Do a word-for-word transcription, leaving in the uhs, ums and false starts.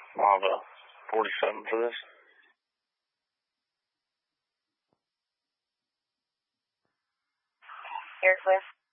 I'll have a forty-seven for this. You're clear.